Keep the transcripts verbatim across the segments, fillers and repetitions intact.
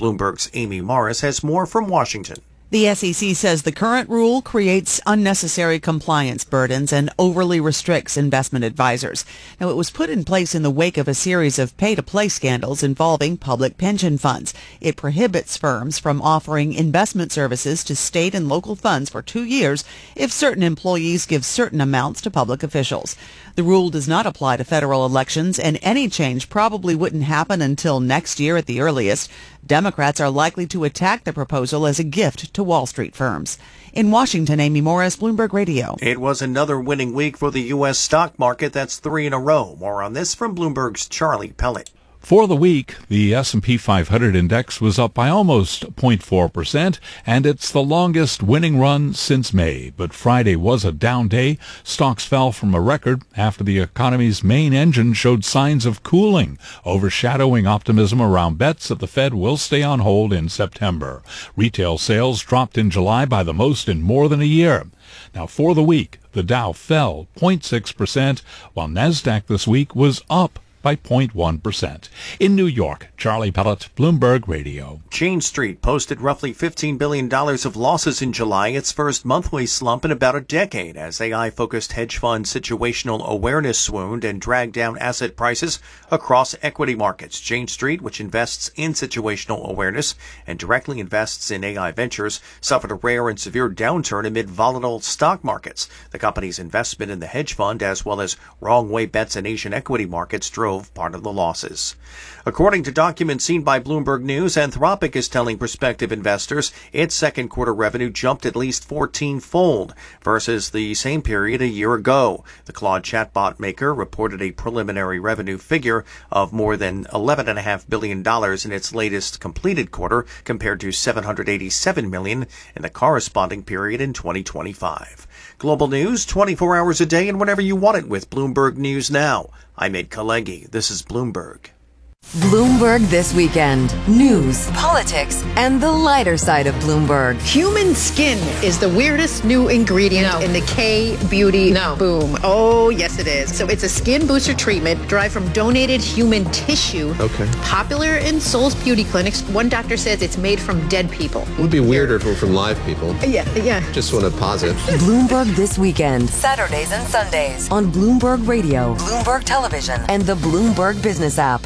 Bloomberg's Amy Morris has more from Washington. The S E C says the current rule creates unnecessary compliance burdens and overly restricts investment advisors. Now, it was put in place in the wake of a series of pay-to-play scandals involving public pension funds. It prohibits firms from offering investment services to state and local funds for two years if certain employees give certain amounts to public officials. The rule does not apply to federal elections, and any change probably wouldn't happen until next year at the earliest. Democrats are likely to attack the proposal as a gift to Wall Street firms. In Washington, Amy Morris, Bloomberg Radio. It was another winning week for the U S stock market. That's three in a row. More on this from Bloomberg's Charlie Pellet. For the week, the S and P five hundred index was up by almost zero point four percent, and it's the longest winning run since May. But Friday was a down day. Stocks fell from a record after the economy's main engine showed signs of cooling, overshadowing optimism around bets that the Fed will stay on hold in September. Retail sales dropped in July by the most in more than a year. Now, for the week, the Dow fell zero point six percent, while NASDAQ this week was up by zero point one percent. In New York, Charlie Pellet, Bloomberg Radio. Jane Street posted roughly fifteen billion dollars of losses in July, its first monthly slump in about a decade, as A I-focused hedge fund situational awareness swooned and dragged down asset prices across equity markets. Jane Street, which invests in situational awareness and directly invests in A I ventures, suffered a rare and severe downturn amid volatile stock markets. The company's investment in the hedge fund, as well as wrong-way bets in Asian equity markets, drove part of the losses. According to documents seen by Bloomberg News, Anthropic is telling prospective investors its second quarter revenue jumped at least fourteen-fold versus the same period a year ago. The Claude chatbot maker reported a preliminary revenue figure of more than eleven point five billion dollars in its latest completed quarter, compared to seven hundred eighty-seven million dollars in the corresponding period in twenty twenty-five. Global news twenty-four hours a day and whenever you want it with Bloomberg News Now. I'm Ed Kalegi. This is Bloomberg. Bloomberg This Weekend. News, politics, and the lighter side of Bloomberg. Human skin is the weirdest new ingredient no. in the K-beauty no. boom. Oh, yes, it is. So it's a skin booster treatment derived from donated human tissue. Okay. Popular in Seoul's beauty clinics. One doctor says it's made from dead people. It would be weirder if it were from live people. Yeah, yeah. Just want to pause it. Bloomberg This Weekend. Saturdays and Sundays on Bloomberg Radio, Bloomberg Television, and the Bloomberg Business app.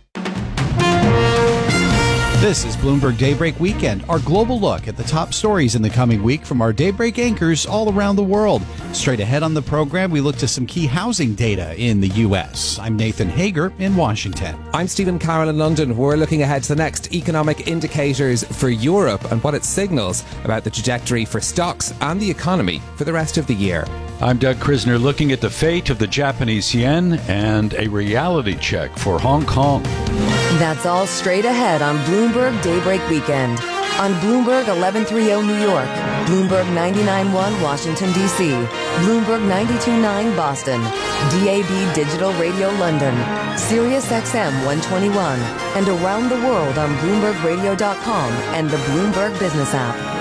This is Bloomberg Daybreak Weekend, our global look at the top stories in the coming week from our Daybreak anchors all around the world. Straight ahead on the program, we look to some key housing data in the U S. I'm Nathan Hager in Washington. I'm Stephen Carroll in London. We're looking ahead to the next economic indicators for Europe and what it signals about the trajectory for stocks and the economy for the rest of the year. I'm Doug Krisner, looking at the fate of the Japanese yen and a reality check for Hong Kong. That's all straight ahead on Bloomberg Daybreak Weekend. On Bloomberg eleven thirty New York, Bloomberg ninety-nine point one Washington, D C, Bloomberg ninety-two point nine Boston, D A B Digital Radio London, Sirius X M one twenty-one, and around the world on Bloomberg Radio dot com and the Bloomberg Business app.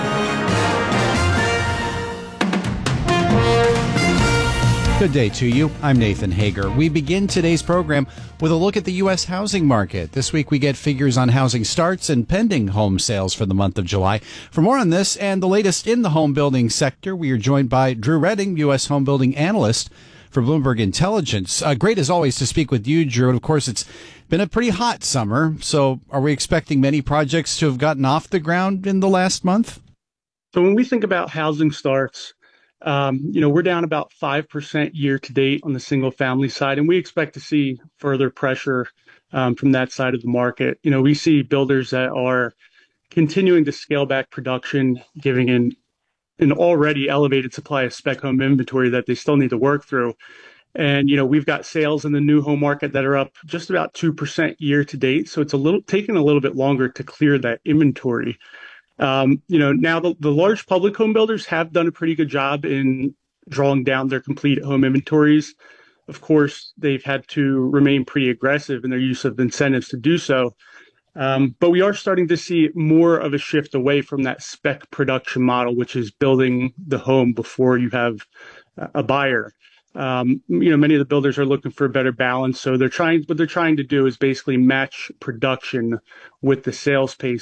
Good day to you. I'm Nathan Hager. We begin today's program with a look at the U S housing market. This week we get figures on housing starts and pending home sales for the month of July. For more on this and the latest in the home building sector, we are joined by Drew Redding, U S home building analyst for Bloomberg Intelligence. Uh, great as always to speak with you, Drew. And of course, it's been a pretty hot summer. So are we expecting many projects to have gotten off the ground in the last month? So when we think about housing starts, Um, you know, we're down about five percent year to date on the single family side, and we expect to see further pressure um, from that side of the market. You know, we see builders that are continuing to scale back production, giving an, an already elevated supply of spec home inventory that they still need to work through. And, you know, we've got sales in the new home market that are up just about two percent year to date. So it's a little taking a little bit longer to clear that inventory. Um, you know, now the, the large public home builders have done a pretty good job in drawing down their complete home inventories. Of course, they've had to remain pretty aggressive in their use of incentives to do so. Um, but we are starting to see more of a shift away from that spec production model, which is building the home before you have a buyer. Um, you know, many of the builders are looking for a better balance. So they're trying, what they're trying to do is basically match production with the sales pace